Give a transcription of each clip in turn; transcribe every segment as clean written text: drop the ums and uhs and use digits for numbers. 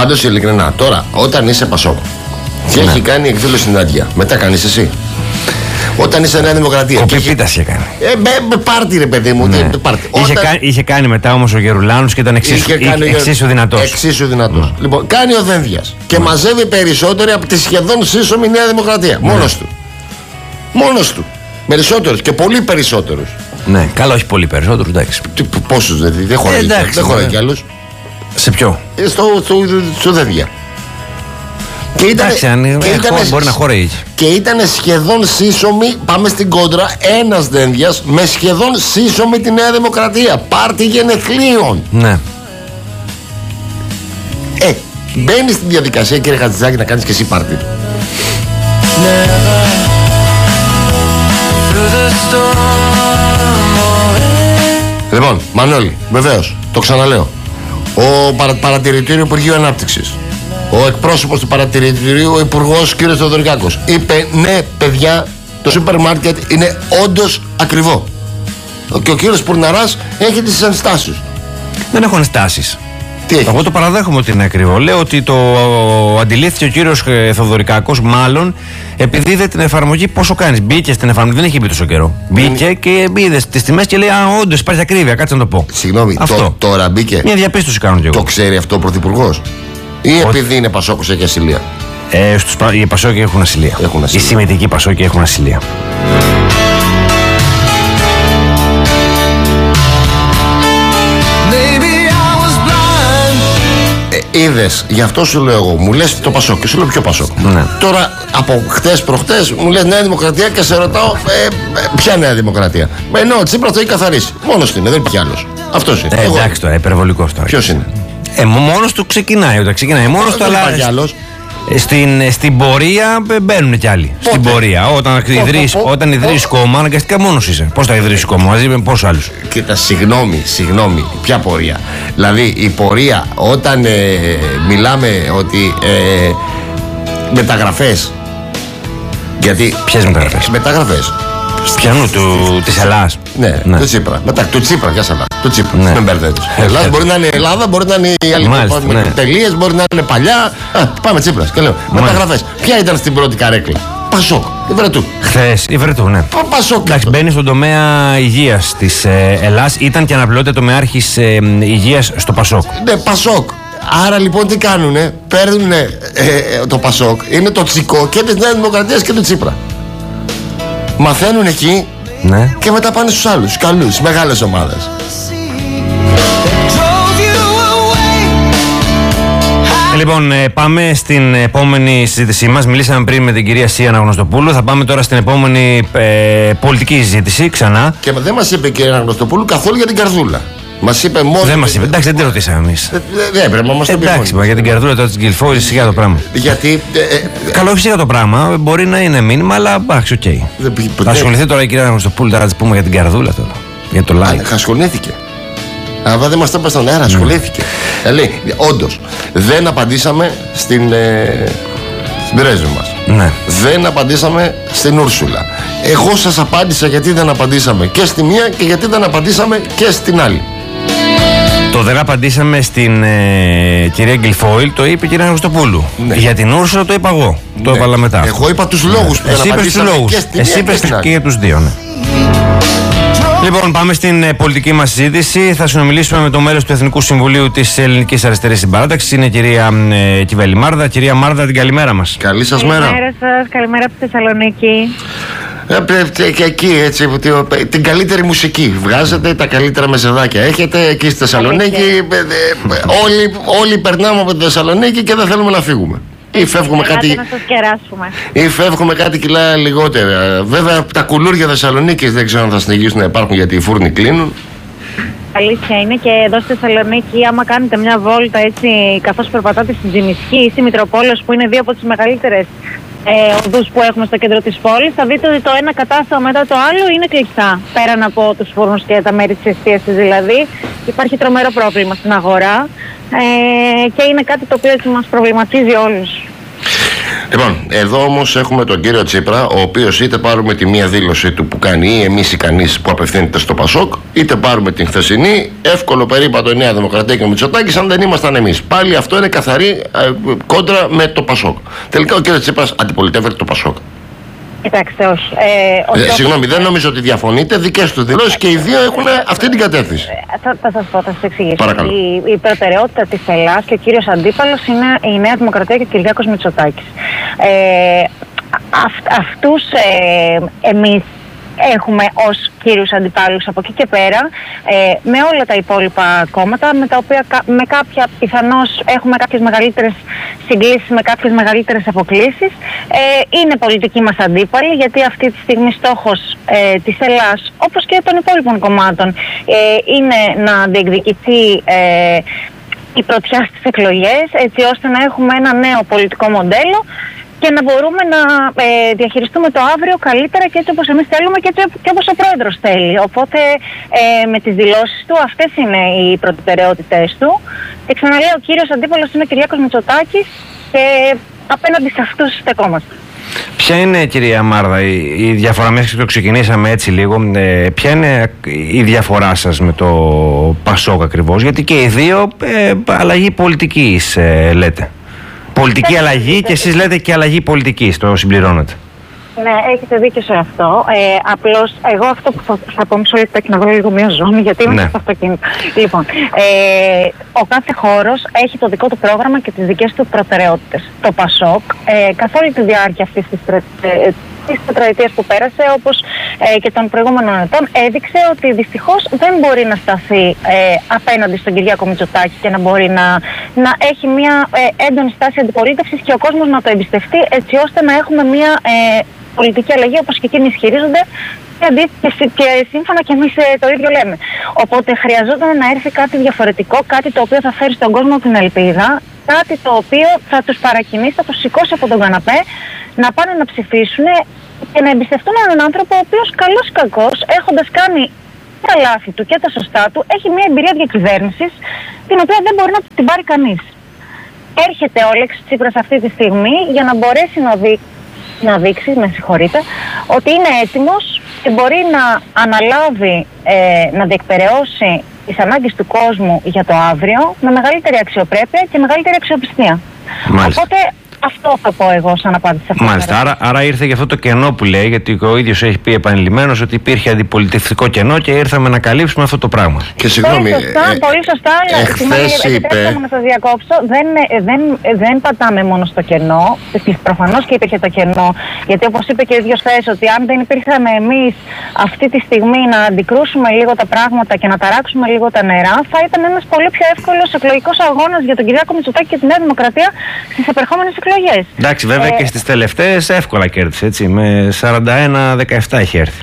Πάντως ειλικρινά, τώρα όταν είσαι Πασόκ και έχει κάνει εκδήλωση στην Άντια, μετά κάνεις εσύ. Όταν είσαι Νέα Δημοκρατία. Κοπιπίτα είχε κάνει. Πάρτι, ρε παιδί μου. Ναι. Είχε κάνει μετά όμως ο Γερουλάνος και ήταν εξίσου δυνατός. Εξίσου δυνατός. Λοιπόν, κάνει ο Δένδιας και μαζεύει περισσότεροι από τη σχεδόν σύσσωμη Νέα Δημοκρατία. Μόνος του. Μόνος του. Περισσότερους και πολύ περισσότερους. Ναι, καλά, όχι πολύ περισσότερους, εντάξει. Πόσους δεν χωράει κι άλλους. Σε ποιο? Στο Δένδια. Μπορεί να χωράει. Και ήταν σχεδόν σύσσωμη, πάμε στην κόντρα, ένας Δένδιας με σχεδόν σύσσωμη τη Νέα Δημοκρατία. Πάρτι γενεθλίων. Ναι. Μπαίνεις στη διαδικασία, κύριε Χατζηδάκη, να κάνεις και εσύ πάρτι. Λοιπόν, Μανώλη, βεβαίως, το ξαναλέω. Ο παρατηρητήριο Υπουργείου Ανάπτυξης, ο εκπρόσωπος του παρατηρητηρίου, ο υπουργός κ. Θεοδωρικάκος, είπε ναι, παιδιά, το σούπερ μάρκετ είναι όντως ακριβό. Και ο κύριος Πουρναράς έχει τις ενστάσεις. Δεν έχω ενστάσεις. Εγώ το παραδέχομαι ότι είναι ακριβό. Λέω ότι το αντιλήφθηκε ο κύριος Θεοδωρικάκος, μάλλον επειδή είδε την εφαρμογή πόσο κάνεις. Μπήκε στην εφαρμογή, δεν έχει μπει τόσο καιρό. Μπήκε και είδε τις τιμές και λέει: α, όντως υπάρχει ακρίβεια, κάτσε να το πω. Συγγνώμη, τώρα μπήκε. Μια διαπίστωση κάνω κι εγώ. Το ξέρει αυτό ο πρωθυπουργός, ή επειδή είναι Πασόκος έχει ασυλία? Οι Πασόκοι έχουν ασυλία. Οι συμμετικοί Πασόκοι έχουν ασυλία. Είδες, γι' αυτό σου λέω εγώ, μου λες το Πασόκ και σου λέω ποιο Πασόκ. Ναι. Τώρα από χτες προχτές μου λες Νέα Δημοκρατία και σε ρωτάω ποια Νέα Δημοκρατία. Ενώ ο Τσίπρας το έχει καθαρίσει. Μόνος του είναι, δεν υπάρχει άλλος. Αυτός είναι. Εντάξει τώρα, υπερβολικός τώρα. Ποιος είναι? Μόνος του ξεκινάει, όταν ξεκινάει μόνος του, αλλά στην πορεία μπαίνουν κι άλλοι. Πότε? Στην πορεία. Όταν ιδρύεις κόμμα, αναγκαστικά μόνος είσαι. Πώς θα ιδρύσεις κόμμα, μαζί με πόσους άλλους? Κοίτα, συγγνώμη, ποια πορεία? Δηλαδή η πορεία όταν μιλάμε ότι μεταγραφές. Γιατί. Ποιες μεταγραφές? Μεταγραφές. Πιανού, της Ελλάδας. Ναι, του Τσίπρα. Του Τσίπρα, για σαλά. Του Τσίπρα. Ναι. Δεν μπερδεύεις. Ελλάδα μπορεί να είναι Ελλάδα, μπορεί να είναι η άλλη τελείες, μπορεί να είναι παλιά. Πάμε Τσίπρας. Και λέω, μεταγραφές. Ποια ήταν στην πρώτη καρέκλα? Πασόκ. Η Βρετού. Χθες, η Βρετού, ναι. Πασόκ. Εντάξει, μπαίνει στον τομέα υγείας της Ελλάδας. Ήταν και αναπληρώτητα τομεάρχης υγείας στο Πασόκ. Ναι, Πασόκ. Άρα λοιπόν τι κάνουνε? Παίρνουνε το Πασόκ, είναι το τσικό και της Νέας Δημοκρατίας και του Τσίπρα. Μαθαίνουν εκεί, ναι, και μετά πάνε στους άλλους, στους καλούς, στις μεγάλες ομάδες. Λοιπόν, πάμε στην επόμενη συζήτησή μας. Μιλήσαμε πριν με την κυρία Σία Αναγνωστοπούλου. Θα πάμε τώρα στην επόμενη πολιτική συζήτηση ξανά. Και δεν μας είπε η κυρία Αναγνωστοπούλου καθόλου για την καρδούλα. Μας είπε μόνο. Δεν μας είπε. Εντάξει, δεν τη ρωτήσαμε εμείς. Δεν έπρεπε να μας το πει. Εντάξει, για την καρδούλα τώρα της Γκυλφόης, σιγά το πράγμα. Γιατί. Καλό, όχι σιγά το πράγμα. Μπορεί να είναι μήνυμα, αλλά εντάξει, οκ. Θα ασχοληθεί τώρα η κυρία Αναγνωστοπούλου τώρα να της πούμε για την καρδούλα τώρα. Για το like. Ασχολήθηκε. Αλλά δεν μας το είπε στον αέρα, ασχολήθηκε. Λέει, όντως, δεν απαντήσαμε στην πρέσβη μας. Ναι. Δεν απαντήσαμε στην Ούρσουλα. Εγώ σας απάντησα γιατί δεν απαντήσαμε και στη μία και γιατί δεν απαντήσαμε και στην άλλη. Το δεν απαντήσαμε στην κυρία Γκυλφόιλ, το είπε η κυρία Αναγνωστοπούλου. Ναι. Για την Ούρσουλα το είπα εγώ. Το έβαλα μετά. Εγώ είπα τους λόγους που δεν απαντήσαμε και στη μία. Εσύ είπες και για τους δύο, ναι. Λοιπόν, πάμε στην πολιτική μας συζήτηση. Θα συνομιλήσουμε με το μέλος του Εθνικού Συμβουλίου της Ελληνικής Αριστερής Συμπαράταξης. Είναι η κυρία Κιβέλη Μάρδα. Κυρία Μάρδα, την καλημέρα μας. Καλή σας μέρα. Καλημέρα σας, καλημέρα από τη Θεσσαλονίκη. Και εκεί έτσι, την καλύτερη μουσική βγάζετε, τα καλύτερα μεσεδάκια έχετε εκεί στη Θεσσαλονίκη. Όλοι περνάμε από τη Θεσσαλονίκη και δεν θέλουμε να φύγουμε. Ή φεύγουμε κάτι. Να σας κεράσουμε. Ή φεύγουμε κάτι κιλά λιγότερα. Βέβαια τα κουλούρια Θεσσαλονίκης δεν ξέρω αν θα συνεχίσουν να υπάρχουν γιατί οι φούρνοι κλείνουν. Αλήθεια είναι, και εδώ στη Θεσσαλονίκη, άμα κάνετε μια βόλτα έτσι καθώς περπατάτε στην Τζιμισκή ή στη Μητροπόλεως, που είναι δύο από τις μεγαλύτερες οδούς που έχουμε στο κέντρο της πόλης, θα δείτε ότι το ένα κατάστημα μετά το άλλο είναι κλειστά. Πέραν από τους φούρνους και τα μέρη της εστίασης δηλαδή, υπάρχει τρομερό πρόβλημα στην αγορά και είναι κάτι το οποίο έτσι μας προβληματίζει όλους. Λοιπόν, εδώ όμως έχουμε τον κύριο Τσίπρα, ο οποίος είτε πάρουμε τη μία δήλωση του που κάνει ή εμείς ή κανείς που απευθύνεται στο Πασόκ, είτε πάρουμε την χθεσινή, εύκολο περίπατο η Νέα Δημοκρατία και ο Μητσοτάκης, αν δεν ήμασταν εμείς. Πάλι αυτό είναι καθαρή κόντρα με το Πασόκ. Τελικά ο κύριος Τσίπρας αντιπολιτεύεται το Πασόκ. Κοιτάξτε, όχι. Συγγνώμη, δεν νομίζω ότι διαφωνείτε. Δικές του δηλώσεις και οι δύο έχουν αυτή την κατεύθυνση. Θα σας πω, θα σας εξηγήσω. Παρακαλώ. Η προτεραιότητα της Ελλάδας και ο κύριος αντίπαλος είναι η Νέα Δημοκρατία και ο Κυριάκος Μητσοτάκης. Αυτούς εμείς έχουμε ως κύριους αντιπάλους. Από εκεί και πέρα, με όλα τα υπόλοιπα κόμματα, με τα οποία με κάποια πιθανώς έχουμε κάποιες μεγαλύτερες συγκλήσεις, με κάποιες μεγαλύτερες αποκλίσεις, είναι πολιτικοί μας αντίπαλοι, γιατί αυτή τη στιγμή στόχος της Ελλάδας, όπως και των υπόλοιπων κομμάτων, είναι να διεκδικηθεί η πρωτιά στις εκλογές, έτσι ώστε να έχουμε ένα νέο πολιτικό μοντέλο και να μπορούμε να διαχειριστούμε το αύριο καλύτερα και έτσι όπως εμείς θέλουμε και έτσι και όπως ο πρόεδρος θέλει. Οπότε με τις δηλώσεις του αυτές είναι οι προτεραιότητες του. Και ξαναλέω, ο κύριος αντίπαλος είναι ο Κυριάκος Μητσοτάκης και απέναντι σε αυτούς στεκόμαστε. Ποια είναι, κυρία Μάρδα, η διαφορά, μέχρι και το ξεκινήσαμε έτσι λίγο, ποια είναι η διαφορά σας με το Πασόκ ακριβώς, γιατί και οι δύο αλλαγή πολιτικής λέτε. Πολιτική αλλαγή και εσείς λέτε και αλλαγή πολιτικής, το συμπληρώνετε. Ναι, έχετε δίκιο σε αυτό. Απλώς, εγώ αυτό που θα πω μισό λεπτάκι να βρω λίγο μια ζώνη, γιατί είμαι στο αυτοκίνητο. Λοιπόν, ο κάθε χώρος έχει το δικό του πρόγραμμα και τις δικές του προτεραιότητες. Το Πασόκ, καθ' όλη τη διάρκεια αυτής της τετραετίας που πέρασε, όπως και των προηγούμενων ετών, έδειξε ότι δυστυχώς δεν μπορεί να σταθεί απέναντι στον Κυριάκο Μητσοτάκη και να μπορεί να έχει μια έντονη στάση αντιπολίτευσης και ο κόσμος να το εμπιστευτεί, έτσι ώστε να έχουμε μια πολιτική αλλαγή, όπως και εκείνοι ισχυρίζονται, και σύμφωνα και εμείς το ίδιο λέμε. Οπότε χρειαζόταν να έρθει κάτι διαφορετικό, κάτι το οποίο θα φέρει στον κόσμο την ελπίδα, κάτι το οποίο θα τους παρακινήσει, θα τους σηκώσει από τον καναπέ, να πάνε να ψηφίσουν και να εμπιστευτούν έναν άνθρωπο ο οποίος καλός ή κακός, έχοντας κάνει τα λάθη του και τα σωστά του, έχει μια εμπειρία διακυβέρνησης την οποία δεν μπορεί να την πάρει κανείς. Έρχεται ο Αλέξης Τσίπρας αυτή τη στιγμή για να μπορέσει να δείξει, ότι είναι έτοιμος και μπορεί να αναλάβει, να διεκπεραιώσει τις ανάγκες του κόσμου για το αύριο με μεγαλύτερη αξιοπρέπεια και μεγαλύτερη αξιοπιστία. Μάλιστα. Οπότε αυτό θα πω εγώ σαν απάντηση σε αυτό. Μάλιστα, άρα ήρθε και αυτό το κενό που λέει, γιατί ο ίδιος έχει πει επανειλημμένος ότι υπήρχε αντιπολιτευτικό κενό και ήρθαμε να καλύψουμε αυτό το πράγμα. Και συγγνώμη, πολύ σωστά, αλλά επιτρέψτε μου να σας διακόψω. Δεν πατάμε μόνο στο κενό. Προφανώς και υπήρχε το κενό, γιατί όπως είπε και ο ίδιος χθες, ότι αν δεν υπήρχαμε εμείς αυτή τη στιγμή να αντικρούσουμε λίγο τα πράγματα και να ταράξουμε λίγο τα νερά, θα ήταν ένας πολύ πιο εύκολος εκλογικός αγώνας για τον Κυριάκο Μητσοτάκη και τη Νέα Δημοκρατία στις επερχόμενες εκλογές. Εντάξει, βέβαια και στις τελευταίες εύκολα κέρδισε, έτσι. Με 41-17 έχει έρθει.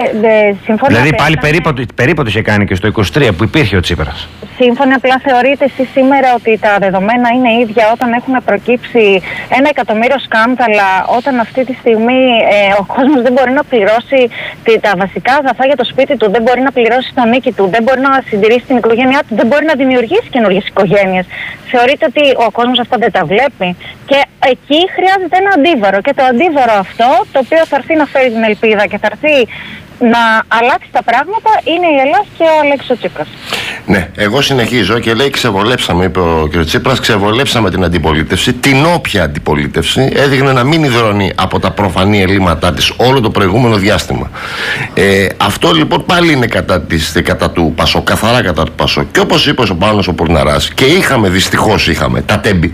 Δηλαδή πάλι περίπατο είχε κάνει και στο 23 που υπήρχε ο Τσίπρας. Σύμφωνα, απλά θεωρείτε εσείς σήμερα ότι τα δεδομένα είναι ίδια όταν έχουν προκύψει 1.000.000 σκάνδαλα, όταν αυτή τη στιγμή ο κόσμος δεν μπορεί να πληρώσει τα βασικά αγαθά για το σπίτι του, δεν μπορεί να πληρώσει τον νίκη του, δεν μπορεί να συντηρήσει την οικογένειά του, δεν μπορεί να δημιουργήσει καινούργιες οικογένειες. Θεωρείτε ότι ο κόσμος αυτά δεν τα βλέπει? Και εκεί χρειάζεται ένα αντίβαρο. Και το αντίβαρο αυτό, το οποίο θα έρθει να φέρει την ελπίδα και θα έρθει να αλλάξει τα πράγματα, είναι η Ελλάδα και ο Αλέξης Τσίπρας. Ναι, εγώ συνεχίζω και λέει ξεβολέψαμε, είπε ο κ. Τσίπρας, ξεβολέψαμε την αντιπολίτευση, την όποια αντιπολίτευση, έδειχνε να μην υδρώνει από τα προφανή ελλείμματά της όλο το προηγούμενο διάστημα. Αυτό λοιπόν πάλι είναι κατά του Πασόκ, καθαρά κατά του Πασόκ. Και όπως είπε ο Πάνος ο Πουρναράς, και δυστυχώς είχαμε τα τέμπη,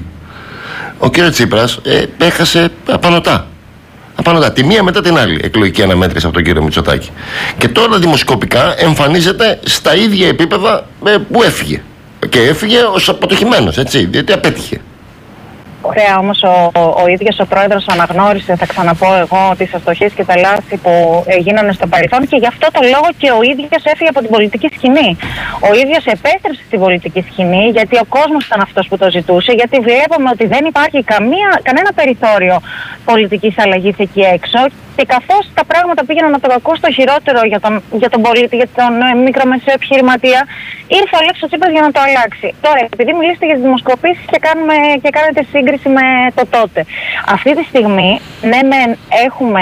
ο κ. Τσίπρας έχασε απανωτά. Τη μία μετά την άλλη εκλογική αναμέτρηση από τον κύριο Μητσοτάκη. Και τώρα δημοσκοπικά εμφανίζεται στα ίδια επίπεδα που έφυγε. Και έφυγε ως αποτυχημένος, έτσι, διότι απέτυχε. Ωραία, όμως ο ίδιος ο πρόεδρος αναγνώρισε, θα ξαναπώ εγώ, τις αστοχίες και τα λάθη που γίνανε στο παρελθόν και γι' αυτό το λόγο και ο ίδιος έφυγε από την πολιτική σκηνή. Ο ίδιος επέστρεψε στην πολιτική σκηνή, γιατί ο κόσμος ήταν αυτός που το ζητούσε, γιατί βλέπαμε ότι δεν υπάρχει κανένα περιθώριο πολιτικής αλλαγής εκεί έξω Και καθώς τα πράγματα πήγαιναν από το κακό στο χειρότερο για τον πολίτη, για τον μικρομεσαίο επιχειρηματία, ήρθε ο Αλέξης Τσίπρας για να το αλλάξει. Τώρα, επειδή μιλήσετε για τις δημοσκοπήσεις και κάνετε σύγκριση με το τότε. Αυτή τη στιγμή, ναι, έχουμε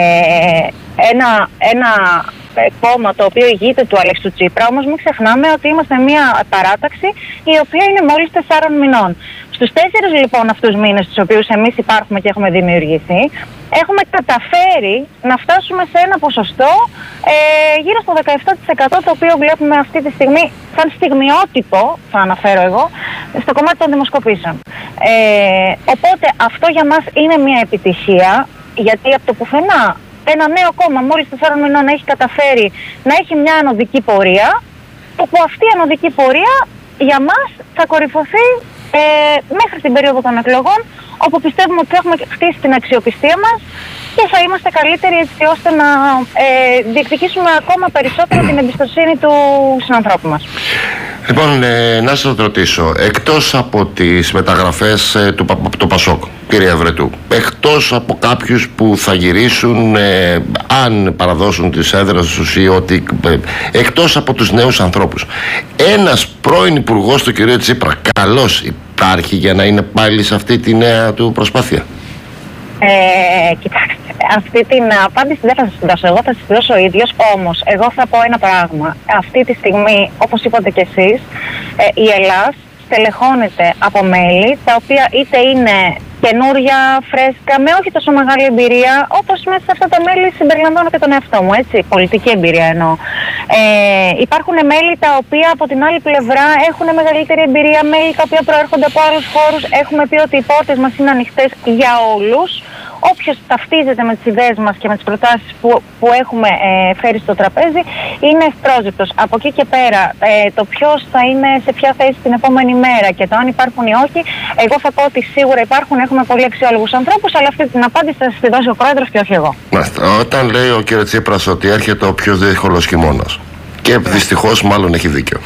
ένα κόμμα το οποίο ηγείται του Αλέξη Τσίπρα, όμως μην ξεχνάμε ότι είμαστε μια παράταξη η οποία είναι μόλις 4 μηνών. Στους 4 λοιπόν αυτούς μήνες στους οποίους εμείς υπάρχουμε και έχουμε δημιουργηθεί, έχουμε καταφέρει να φτάσουμε σε ένα ποσοστό γύρω στο 17%, το οποίο βλέπουμε αυτή τη στιγμή σαν στιγμιότυπο, θα αναφέρω εγώ, στο κομμάτι των δημοσκοπήσεων. Οπότε αυτό για μας είναι μια επιτυχία, γιατί από το πουθενά ένα νέο κόμμα μόλις 4 μηνών έχει καταφέρει να έχει μια ανωδική πορεία, όπου αυτή η ανωδική πορεία για μας θα κορυφωθεί μέχρι την περίοδο των εκλογών, όπου πιστεύουμε ότι θα έχουμε χτίσει την αξιοπιστία μας και θα είμαστε καλύτεροι έτσι ώστε να διεκδικήσουμε ακόμα περισσότερο την εμπιστοσύνη του συνανθρώπου μας. Λοιπόν, να σας ρωτήσω, εκτός από τις μεταγραφές του Πασόκ, κύριε Βρετού, εκτός από κάποιους που θα γυρίσουν αν παραδώσουν τις έδρες τους ή ότι, εκτός από τους νέους ανθρώπους, ένας πρώην υπουργός του κυρίου Τσίπρα καλός υπάρχει για να είναι πάλι σε αυτή τη νέα του προσπάθεια? Κοιτάξτε, αυτή την απάντηση δεν θα σας την δώσω εγώ, θα σας την δώσω ο ίδιος. Όμως, εγώ θα πω ένα πράγμα. Αυτή τη στιγμή, όπως είπατε κι εσείς, η Ελλάς στελεχώνεται από μέλη τα οποία είτε είναι καινούρια, φρέσκα, με όχι τόσο μεγάλη εμπειρία, όπως μέσα σε αυτά τα μέλη συμπεριλαμβάνω και τον εαυτό μου, έτσι, πολιτική εμπειρία εννοώ. Υπάρχουν μέλη τα οποία από την άλλη πλευρά έχουν μεγαλύτερη εμπειρία, μέλη τα οποία προέρχονται από άλλους χώρους. Έχουμε πει ότι οι πόρτες μας είναι ανοιχτές για όλους. Όποιος ταυτίζεται με τις ιδέες μας και με τις προτάσεις που έχουμε φέρει στο τραπέζι είναι ευπρόσδεκτος. Από εκεί και πέρα, το ποιος θα είναι σε ποια θέση την επόμενη μέρα και το αν υπάρχουν ή όχι, εγώ θα πω ότι σίγουρα υπάρχουν, έχουμε πολύ αξιόλογους ανθρώπους, αλλά αυτή την απάντηση θα σας τη δώσει ο πρόεδρος και όχι εγώ. Όταν λέει ο κ. Τσίπρας ότι έρχεται ο πιο δύσκολος χειμώνας, και δυστυχώς μάλλον έχει δίκιο.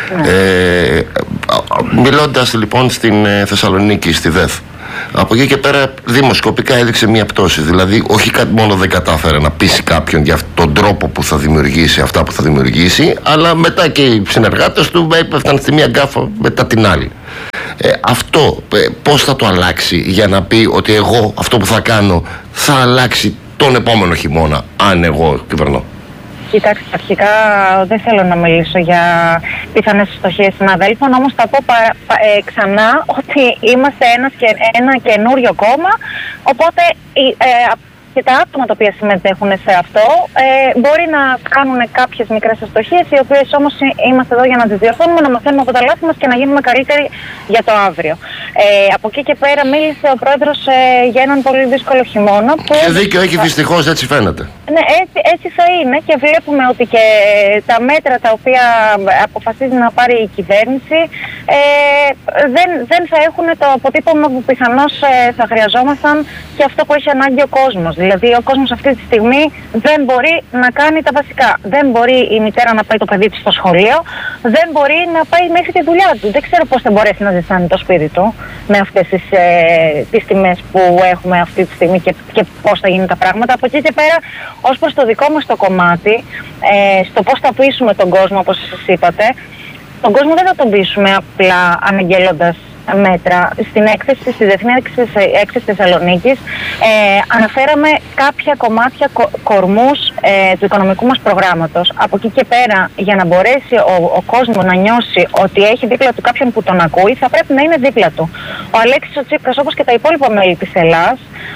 Μιλώντας λοιπόν στην Θεσσαλονίκη, στη ΔΕΘ, από εκεί και πέρα δημοσκοπικά έδειξε μια πτώση. Δηλαδή, όχι μόνο δεν κατάφερε να πείσει κάποιον για τον τρόπο που θα δημιουργήσει αυτά που θα δημιουργήσει, αλλά μετά και οι συνεργάτες του έπεφταν στη μία γκάφα μετά την άλλη. Αυτό πώς θα το αλλάξει για να πει ότι εγώ αυτό που θα κάνω θα αλλάξει τον επόμενο χειμώνα, αν εγώ κυβερνώ? Κοιτάξτε, αρχικά δεν θέλω να μιλήσω για πιθανές ευστοχίες συναδέλφων, όμως θα πω ξανά ότι είμαστε ένα καινούριο κόμμα, οπότε και τα άτομα τα οποία συμμετέχουν σε αυτό μπορεί να κάνουν κάποιες μικρές ευστοχίες, οι οποίες όμως είμαστε εδώ για να τις διορθώνουμε, να μαθαίνουμε από τα λάθη μας και να γίνουμε καλύτεροι για το αύριο. Από εκεί και πέρα μίλησε ο πρόεδρος για έναν πολύ δύσκολο χειμώνα. Και δίκιο έχει, δυστυχώς έτσι φαίνεται. Ναι, έτσι θα είναι και βλέπουμε ότι και τα μέτρα τα οποία αποφασίζει να πάρει η κυβέρνηση δεν θα έχουν το αποτύπωμα που πιθανώς θα χρειαζόμασταν και αυτό που έχει ανάγκη ο κόσμος. Δηλαδή ο κόσμος αυτή τη στιγμή δεν μπορεί να κάνει τα βασικά. Δεν μπορεί η μητέρα να πάει το παιδί της στο σχολείο, δεν μπορεί να πάει μέχρι τη δουλειά του. Δεν ξέρω πώς θα μπορέσει να ζεστάνει το σπίτι του με αυτές τις τιμές που έχουμε αυτή τη στιγμή και πώς θα γίνουν τα πράγματα. Από εκεί και πέρα, ως προς το δικό μας το κομμάτι, στο πώς θα πείσουμε τον κόσμο, όπως εσείς είπατε, τον κόσμο δεν θα τον πείσουμε απλά αναγγέλλοντας μέτρα. Στην έκθεση, στη Διεθνή Έκθεση Θεσσαλονίκης, αναφέραμε κάποια κομμάτια κορμούς του οικονομικού μας προγράμματος. Από εκεί και πέρα, για να μπορέσει ο κόσμος να νιώσει ότι έχει δίπλα του κάποιον που τον ακούει, θα πρέπει να είναι δίπλα του. Ο Αλέξης ο Τσίπρας, όπως και τα υπόλοιπα μέλη της Ελλάς,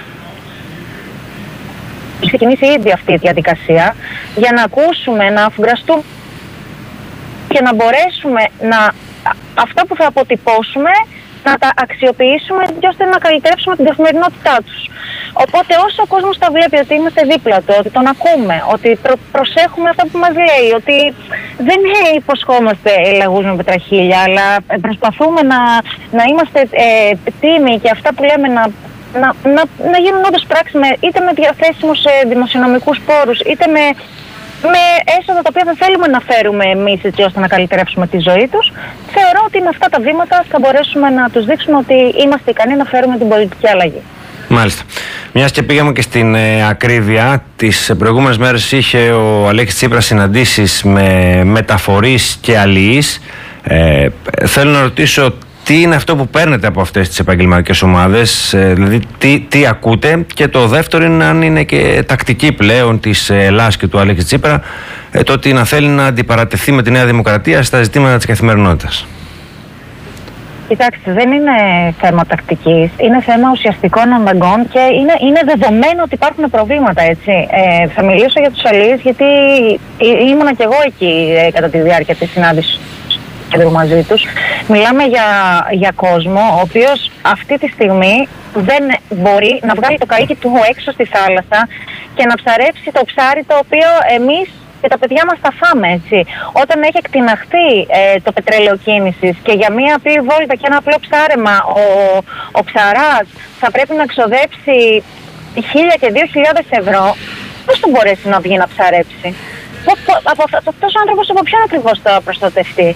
ξεκινήσει ήδη αυτή η διαδικασία για να ακούσουμε, να αφουγκραστούμε και να μπορέσουμε αυτά που θα αποτυπώσουμε να τα αξιοποιήσουμε ώστε να καλυτερεύσουμε την καθημερινότητά τους. Οπότε όσο ο κόσμος θα βλέπει ότι είμαστε δίπλα του, ότι τον ακούμε, ότι προσέχουμε αυτά που μας λέει, ότι δεν υποσχόμαστε λαγούς με πετραχίλια, αλλά προσπαθούμε να είμαστε τίμοι και αυτά που λέμε να γίνουν όντως πράξη είτε με διαθέσιμους δημοσιονομικούς πόρους, είτε με έσοδα τα οποία δεν θέλουμε να φέρουμε εμείς έτσι ώστε να καλυτερεύσουμε τη ζωή τους. Θεωρώ ότι με αυτά τα βήματα θα μπορέσουμε να τους δείξουμε ότι είμαστε ικανοί να φέρουμε την πολιτική αλλαγή. Μάλιστα. Μιας και πήγαμε και στην ακρίβεια, τις προηγούμενες μέρες είχε ο Αλέξης Τσίπρας συναντήσεις με μεταφορείς και αλληλείς. Θέλω να ρωτήσω, τι είναι αυτό που παίρνετε από αυτές τις επαγγελματικές ομάδες, δηλαδή τι ακούτε, και το δεύτερο είναι αν είναι και τακτική πλέον της Ελλάδας και του Αλέξη Τσίπρα το ότι να θέλει να αντιπαρατεθεί με τη Νέα Δημοκρατία στα ζητήματα της καθημερινότητας. Κοιτάξτε, δεν είναι θέμα τακτικής, είναι θέμα ουσιαστικών αναγκών και είναι δεδομένο ότι υπάρχουν προβλήματα, έτσι. Θα μιλήσω για τους αλληλείς, γιατί ήμουνα κι εγώ εκεί κατά τη διάρκεια της συνάντησης μαζί τους. Μιλάμε για κόσμο ο οποίος αυτή τη στιγμή δεν μπορεί να βγάλει το καΐκι του έξω στη θάλασσα και να ψαρέψει το ψάρι το οποίο εμείς και τα παιδιά μας θα φάμε, έτσι. Όταν έχει εκτιναχθεί το πετρέλαιο κίνησης και για μία απλή βόλτα και ένα απλό ψάρεμα ο ψαράς θα πρέπει να ξοδέψει 1.000 και 2.000 ευρώ, πώς θα μπορέσει να βγει να ψαρέψει? Αυτός ο άνθρωπος από ποιον ακριβώς θα προστατευτεί?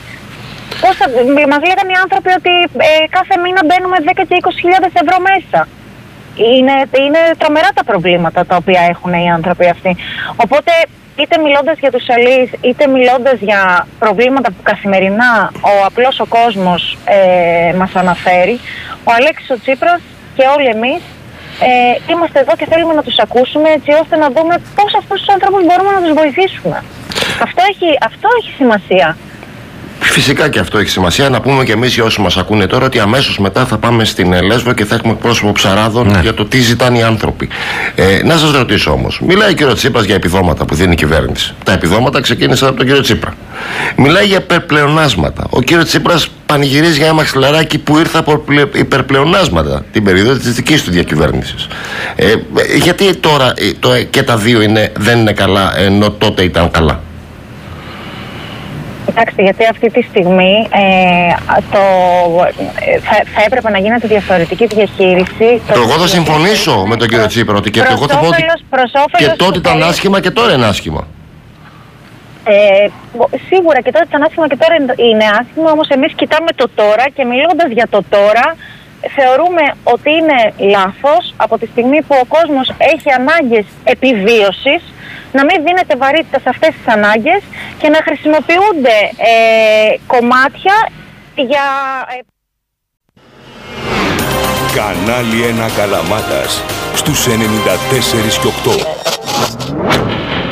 Μας λέγανε οι άνθρωποι ότι κάθε μήνα μπαίνουμε 10 και 20.000 ευρώ μέσα. Είναι τρομερά τα προβλήματα τα οποία έχουν οι άνθρωποι αυτοί. Οπότε είτε μιλώντας για τους αλληλείς, είτε μιλώντας για προβλήματα που καθημερινά ο απλός ο κόσμος μας αναφέρει, ο Αλέξης ο Τσίπρας και όλοι εμείς είμαστε εδώ και θέλουμε να τους ακούσουμε, έτσι ώστε να δούμε πώς αυτούς τους άνθρωπους μπορούμε να τους βοηθήσουμε. Αυτό έχει σημασία. Φυσικά και αυτό έχει σημασία. Να πούμε και εμείς για όσους μας ακούνε τώρα ότι αμέσως μετά θα πάμε στην Λέσβο και θα έχουμε εκπρόσωπο ψαράδων για το τι ζητάνε οι άνθρωποι. Να σας ρωτήσω όμως, μιλάει ο κ. Τσίπρας για επιδόματα που δίνει η κυβέρνηση. Τα επιδόματα ξεκίνησαν από τον κ. Τσίπρα. Μιλάει για υπερπλεονάσματα. Ο κ. Τσίπρας πανηγυρίζει για ένα μαξιλαράκι που ήρθε από υπερπλεονάσματα την περίοδο της δικής του διακυβέρνησης. Γιατί τώρα και τα δύο δεν είναι καλά ενώ τότε ήταν καλά? Κοιτάξτε, γιατί αυτή τη στιγμή θα έπρεπε να γίνεται διαφορετική διαχείριση. Εγώ θα συμφωνήσω με τον κύριο Τσίπρα ότι και εγώ θα πω ότι και τότε ήταν άσχημα και τώρα είναι άσχημα. Σίγουρα και τότε ήταν άσχημα και τώρα είναι άσχημα, όμως εμείς κοιτάμε το τώρα και μιλώντας για το τώρα θεωρούμε ότι είναι λάθος από τη στιγμή που ο κόσμος έχει ανάγκες επιβίωσης να μην δίνεται βαρύτητα σε αυτές τις ανάγκες και να χρησιμοποιούνται κομμάτια για... Κανάλι 1 Καλαμάτας στους 94 και 8.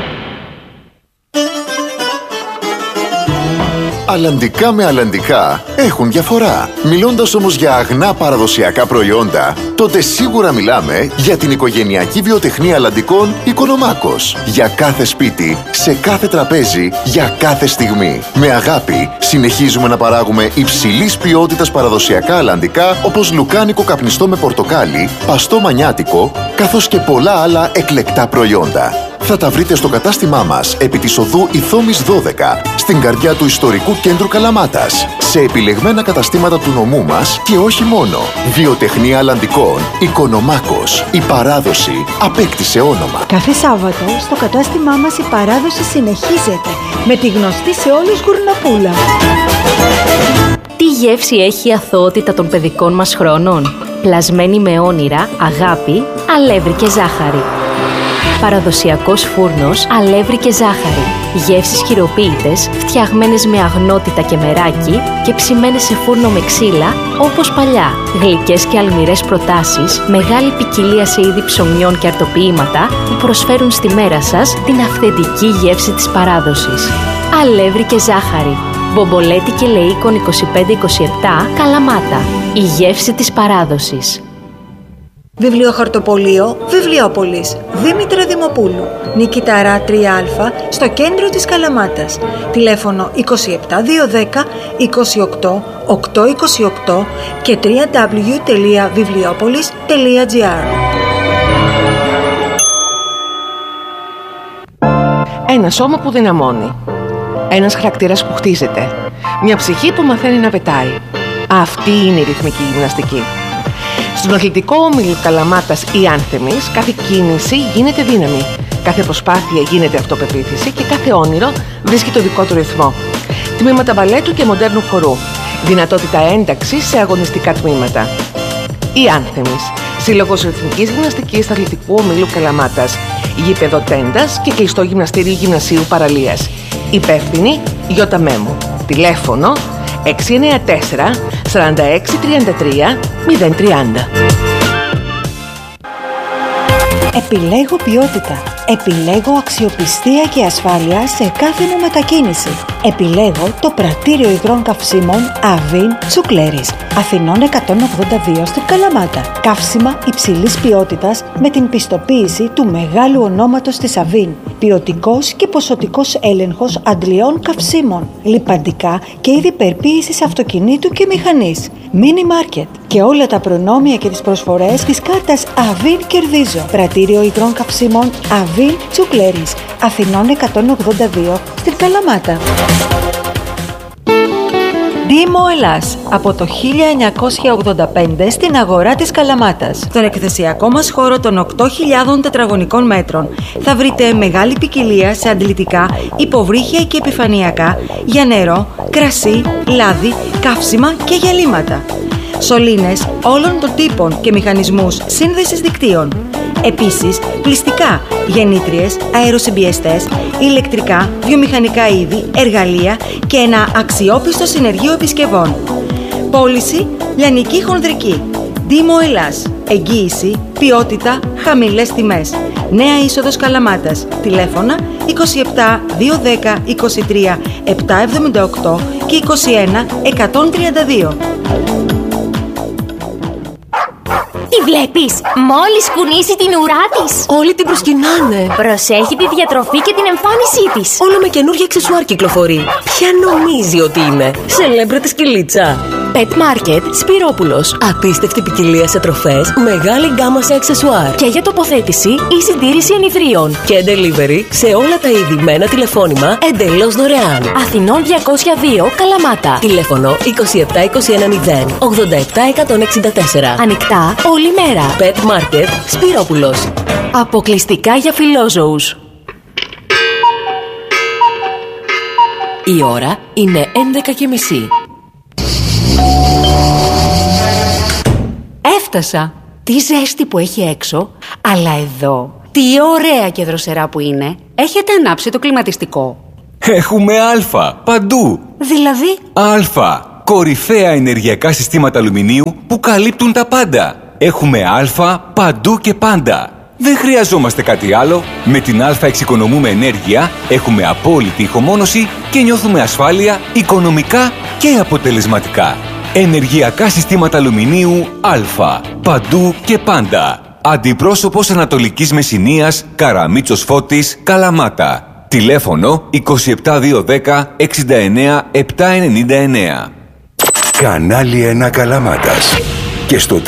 Αλλαντικά με αλλαντικά έχουν διαφορά. Μιλώντας όμως για αγνά παραδοσιακά προϊόντα, τότε σίγουρα μιλάμε για την οικογενειακή βιοτεχνία αλλαντικών Οικονομάκος. Για κάθε σπίτι, σε κάθε τραπέζι, για κάθε στιγμή. Με αγάπη συνεχίζουμε να παράγουμε υψηλής ποιότητας παραδοσιακά αλλαντικά όπως λουκάνικο καπνιστό με πορτοκάλι, παστό μανιάτικο, καθώς και πολλά άλλα εκλεκτά προϊόντα. Θα τα βρείτε στο κατάστημά μας επί της οδού Ηθόμης 12, στην καρδιά του ιστορικού κέντρου Καλαμάτας, σε επιλεγμένα καταστήματα του νομού μας και όχι μόνο. Βιοτεχνία αλλαντικών Οικονομάκος. Η παράδοση απέκτησε όνομα. Κάθε Σάββατο στο κατάστημά μας η παράδοση συνεχίζεται με τη γνωστή σε όλους γουρνοπούλα. Τι γεύση έχει η αθωότητα των παιδικών μας χρόνων? Πλασμένη με όνειρα, αγάπη, αλεύρι και ζάχαρη. Παραδοσιακός φούρνος, αλεύρι και ζάχαρη. Γεύσεις χειροποίητες, φτιαγμένες με αγνότητα και μεράκι και ψημένες σε φούρνο με ξύλα, όπως παλιά. Γλυκές και αλμυρές προτάσεις, μεγάλη ποικιλία σε είδη ψωμιών και αρτοποιήματα που προσφέρουν στη μέρα σας την αυθεντική γεύση της παράδοσης. Αλεύρι και ζάχαρη. Μπομπολέτη και Λεΐκον 25-27, Καλαμάτα. Η γεύση της παράδοσης. Βιβλιοχαρτοπωλείο Βιβλιόπολης Δήμητρα Δημοπούλου, Νικηταρά 3α, στο κέντρο της Καλαμάτας. Τηλέφωνο 27210 28 828 και www.βιβλιόπολης.gr. Ένα σώμα που δυναμώνει. Ένας χαρακτήρας που χτίζεται. Μια ψυχή που μαθαίνει να πετάει. Αυτή είναι η ρυθμική γυμναστική. Στον αθλητικό όμιλο Καλαμάτας ή Άνθεμης, κάθε κίνηση γίνεται δύναμη. Κάθε προσπάθεια γίνεται αυτοπεποίθηση και κάθε όνειρο βρίσκει το δικό του ρυθμό. Τμήματα μπαλέτου και μοντέρνου χορού. Δυνατότητα ένταξης σε αγωνιστικά τμήματα. Η Άνθεμης. Σύλλογος Ρυθμικής Γυμναστικής Αθλητικού Ομίλου Καλαμάτας. Γήπεδο τέντας και κλειστό γυμναστήριο Γυμνασίου Παραλίας. Υπεύθυνη Γιώτα Μέμου. Τηλέφωνο 694 4633 030. Επιλέγω ποιότητα. Επιλέγω αξιοπιστία και ασφάλεια σε κάθε μου μετακίνηση. Επιλέγω το πρατήριο υγρών καυσίμων Avin Τσουκλέρης. Αθηνών 182 στην Καλαμάτα. Καύσιμα υψηλής ποιότητας με την πιστοποίηση του μεγάλου ονόματος της Avin. Ποιοτικός και ποσοτικός έλεγχος αντλειών καυσίμων. Λιπαντικά και είδη περποίησης αυτοκινήτου και μηχανής. Mini Market. Και όλα τα προνόμια και τις προσφορές της κάρτας Avin Κερδίζω. Πρατήριο υγρών καυσίμων Avin Τσουκλέρης. Αθηνών 182 στην Καλαμάτα. Δήμο Ελλάς, από το 1985 στην αγορά της Καλαμάτας. Στον εκθεσιακό μας χώρο των 8.000 τετραγωνικών μέτρων θα βρείτε μεγάλη ποικιλία σε αντλητικά, υποβρύχια και επιφανειακά για νερό, κρασί, λάδι, καύσιμα και γυαλίματα. Σωλήνες όλων των τύπων και μηχανισμούς σύνδεσης δικτύων. Επίσης, πλυστικά, γεννήτριες, αεροσυμπιεστές, ηλεκτρικά, βιομηχανικά είδη, εργαλεία και ένα αξιόπιστο συνεργείο επισκευών. Πώληση, λιανική χονδρική. Δήμο Ελλάς. Εγγύηση, ποιότητα, χαμηλές τιμές. Νέα είσοδος Καλαμάτας. Τηλέφωνα 27 210 23 778 και 21 132. Τη βλέπεις? Μόλις κουνήσει την ουρά της, όλοι την προσκυνάνε. Προσέχει τη διατροφή και την εμφάνισή της. Όλο με καινούργια αξεσουάρ κυκλοφορεί. Ποια νομίζει ότι είναι? Σελέμπρετη σκυλίτσα. Pet Market Σπυρόπουλος. Απίστευτη ποικιλία σε τροφές, μεγάλη γκάμα σε αξεσουάρ. Και για τοποθέτηση ή συντήρηση ενιδρίων. Και delivery σε όλα τα είδη με ένα τηλεφώνημα εντελώς δωρεάν. Αθηνών 202 Καλαμάτα. Τηλέφωνο 27210 87164. Ανοιχτά όλη μέρα. Pet Market Σπυρόπουλος. Αποκλειστικά για φιλόζωους. Η ώρα είναι 11:30. Έφτασα. Τι ζέστη που έχει έξω, αλλά εδώ τι ωραία και δροσερά που είναι. Έχετε ανάψει το κλιματιστικό? Έχουμε Α παντού. Δηλαδή? Α. Κορυφαία ενεργειακά συστήματα αλουμινίου που καλύπτουν τα πάντα. Έχουμε Α παντού και πάντα. Δεν χρειαζόμαστε κάτι άλλο. Με την Α εξοικονομούμε ενέργεια, έχουμε απόλυτη ηχομόνωση και νιώθουμε ασφάλεια οικονομικά και αποτελεσματικά. Ενεργειακά συστήματα αλουμινίου Α. Παντού και πάντα. Αντιπρόσωπος Ανατολικής Μεσσηνίας, Καραμίτσος Φώτης, Καλαμάτα. Τηλέφωνο 27210 69 799. Κανάλι 1 Καλαμάτας. Και στο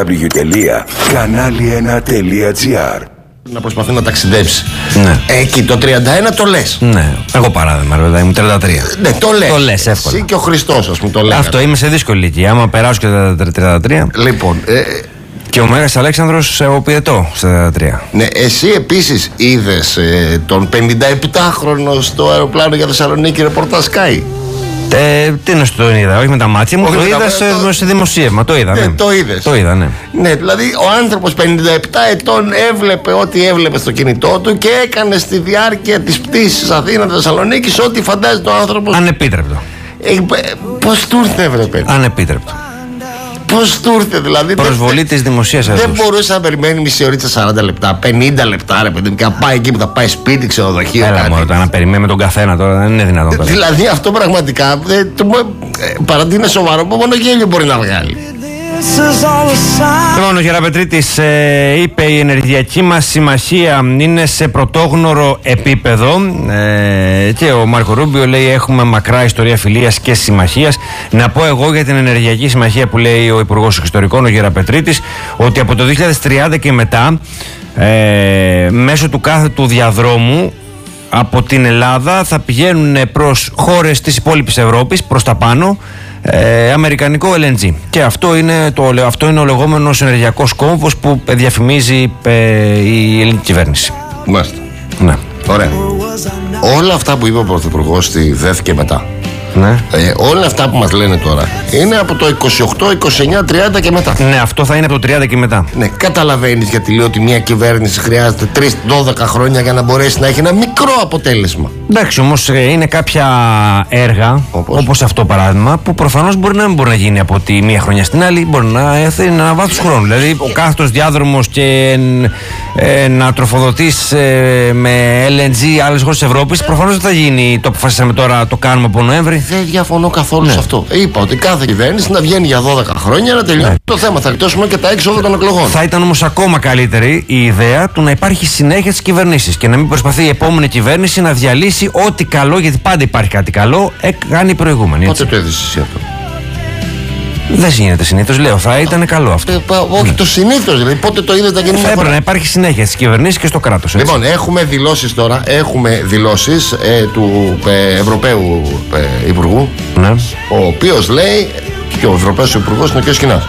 www.kanali1.gr. Να προσπαθεί να ταξιδέψει. Ναι. Εκεί το 31 το λες. Ναι. Εγώ παράδειγμα, βέβαια, ήμουν 33. Ναι, το λες. Το λες εύκολα. Εσύ και ο Χριστός, ας πούμε, το λέγανε. Αυτό, είμαι σε δύσκολη ηλικία. Άμα περάσω και τα 33. Λοιπόν. Και ο Μέγας Αλέξανδρος ο πειετό στα 33. Ναι, εσύ επίσης είδες τον 57χρονο στο αεροπλάνο για Θεσσαλονίκη ρεπορτάζ Sky? Τι να σου το είδα, όχι με τα μάτια μου, το είδα σε δημοσίευμα, το είδα. Ναι. Το είδες. Το είδα, ναι. Ναι, δηλαδή ο άνθρωπος 57 ετών έβλεπε ό,τι έβλεπε στο κινητό του και έκανε στη διάρκεια της πτήσης Αθήνα-Θεσσαλονίκης ό,τι φαντάζεται ο άνθρωπος. Ανεπίτρεπτο. Πώς του ήρθε, έβλεπε. Ανεπίτρεπτο. Πώς του ήρθε, δηλαδή. Προσβολή της δημοσίας δεν μπορούσε να περιμένει μισή ωρίτσα, 40 λεπτά, 50 λεπτά, ρε παιδί, και να πάει εκεί που θα πάει σπίτι, ξενοδοχείο. Έλα, μόνο να περιμένει με τον καθένα τώρα, δεν είναι δυνατόν. Δηλαδή αυτό πραγματικά παρά είναι σοβαρό, μόνο γέλιο μπορεί να βγάλει. Λοιπόν, ο Γεραπετρίτης είπε η ενεργειακή μας συμμαχία είναι σε πρωτόγνωρο επίπεδο και ο Μάρκο Ρούμπιο λέει έχουμε μακρά ιστορία φιλίας και συμμαχίας. Να πω εγώ για την ενεργειακή συμμαχία που λέει ο Υπουργός Εξωτερικών, ο Γεραπετρίτης, ότι από το 2030 και μετά μέσω του κάθε του διαδρόμου από την Ελλάδα θα πηγαίνουν προς χώρες της υπόλοιπης Ευρώπης, προς τα πάνω, αμερικανικό LNG. Και αυτό είναι ο λεγόμενος ενεργειακός κόμβος που διαφημίζει η ελληνική κυβέρνηση. Μάλιστα. Ναι. Ωραία. Όλα αυτά που είπε ο Πρωθυπουργός στη ΔΕΘ και μετά, Ναι. Όλα αυτά που μας λένε τώρα είναι από το 28, 29, 30 και μετά. Ναι, αυτό θα είναι από το 30 και μετά. Ναι, καταλαβαίνεις γιατί λέω ότι μια κυβέρνηση χρειάζεται 3-12 χρόνια για να μπορέσει να έχει ένα μικρό αποτέλεσμα. Εντάξει, όμως είναι κάποια έργα, όπως αυτό παράδειγμα, που προφανώς μπορεί να μην μπορεί να γίνει από τη μία χρονιά στην άλλη, μπορεί να έρθει ένα βάθος χρόνου. Δηλαδή, ο κάθετος διάδρομος και να τροφοδοτείς με LNG άλλες χώρες της Ευρώπης, προφανώς δεν θα γίνει. Το αποφασίσαμε τώρα, το κάνουμε από Νοέμβρη. Δεν διαφωνώ καθόλου σε αυτό. Είπα ότι κάθε κυβέρνηση να βγαίνει για 12 χρόνια να τελειώσει το θέμα. Θα εκτόσουμε και τα έξοδα των εκλογών. Θα ήταν όμως ακόμα καλύτερη η ιδέα του να υπάρχει συνέχεια στις κυβερνήσεις και να μην προσπαθεί η επόμενη κυβέρνηση να διαλύσει ό,τι καλό, γιατί πάντα υπάρχει κάτι καλό, κάνει η προηγούμενη. Πότε το έδεσαι εσύ αυτό? Δεν γίνεται συνήθως, λέω. Θα ήταν καλό αυτό. Όχι το συνήθως, δηλαδή. Πότε το είδες να γίνει? Θα έπρεπε να υπάρχει συνέχεια στις κυβερνήσεις και στο κράτος. Λοιπόν, έχουμε δηλώσεις τώρα. Έχουμε δηλώσεις του Ευρωπαίου Υπουργού. Ναι. Ο οποίος λέει, και ο Ευρωπαίος Υπουργός είναι ο κ. Σχοινάς.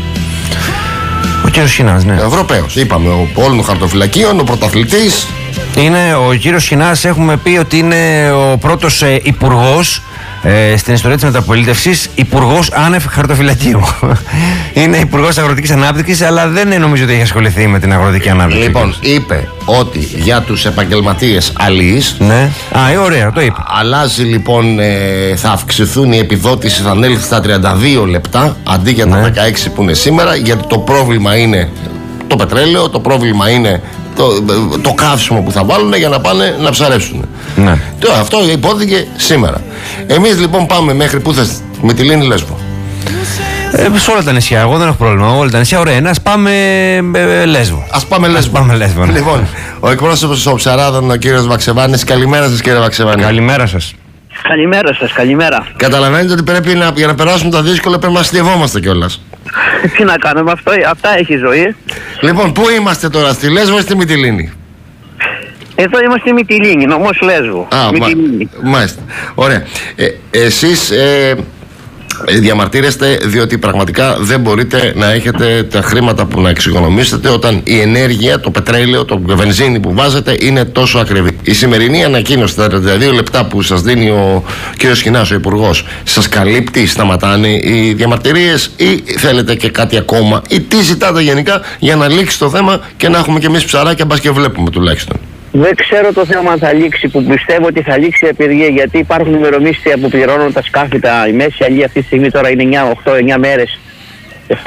Ο κ. Σχοινάς, ναι. Ευρωπαίος. Είπαμε, ο πόλων χαρτοφυλακίων, ο πρωταθλητής. Είναι ο κ. Σχοινάς, έχουμε πει ότι είναι ο πρώτος υπουργός στην ιστορία της μεταπολίτευσης, υπουργός άνευ χαρτοφυλακίου. Είναι υπουργός αγροτικής ανάπτυξης, αλλά δεν νομίζω ότι έχει ασχοληθεί με την αγροτική ανάπτυξη. Λοιπόν, είπε ότι για τους επαγγελματίες αλείς. Ναι. Ωραία, το είπε. Αλλάζει λοιπόν, θα αυξηθούν οι επιδότησεις, θα ανέλθει στα 32 λεπτά αντί για τα 16 που είναι σήμερα, γιατί το πρόβλημα είναι το πετρέλαιο, το πρόβλημα είναι το καύσιμο που θα βάλουν για να πάνε να ψαρέψουν. Ναι. Αυτό υπόθηκε σήμερα. Εμείς λοιπόν πάμε μέχρι πού θες? Μυτιλήνη, Λέσβο. Σε όλα τα νησιά, εγώ δεν έχω πρόβλημα. Όλα τα νησιά, ωραία. Ας πάμε Λέσβο. Ας πάμε Λέσβο. Ναι. Λοιπόν, ο εκπρόσωπος των Ψαράδων, ο κύριος Βαξεβάνης. Καλημέρα σας, κύριε Βαξεβάνη. Καλημέρα σας. Καλημέρα σας, καλημέρα. Καταλαβαίνετε ότι πρέπει για να περάσουμε τα δύσκολα πρέπει να αστειευόμαστε κιόλας. Τι να κάνουμε, αυτά έχει η ζωή. Λοιπόν, πού είμαστε τώρα, στη Λέσβο ή στη Μυτιλήνη? Εδώ είμαστε στη Μυτιλήνη, νομός Λέσβου. Μάλιστα. Ωραία. Εσείς διαμαρτύρεστε διότι πραγματικά δεν μπορείτε να έχετε τα χρήματα που να εξοικονομήσετε όταν η ενέργεια, το πετρέλαιο, το βενζίνη που βάζετε είναι τόσο ακριβή. Η σημερινή ανακοίνωση, τα 32 λεπτά που σας δίνει ο κ. Σχοινάς, ο Υπουργός, σας καλύπτει, σταματάνε οι διαμαρτυρίες ή θέλετε και κάτι ακόμα ή τι ζητάτε γενικά για να λήξει το θέμα και να έχουμε κι εμείς ψαράκια, μπας και βλέπουμε τουλάχιστον? Δεν ξέρω το θέμα αν θα λήξει, που πιστεύω ότι θα λήξει η απεργία, γιατί υπάρχουν ημερομίσθια που πληρώνουν τα σκάφη, η μέση αλία αυτή τη στιγμή τώρα είναι 8-9 μέρες